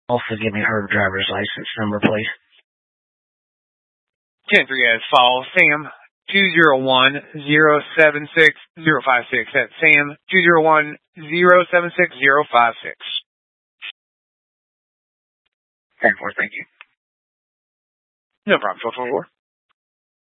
Also, give me her driver's license number, please. 10-3 as follows. Sam 201-076-056. That's Sam 201-076-056. 10-4, thank you. No problem, 12-4.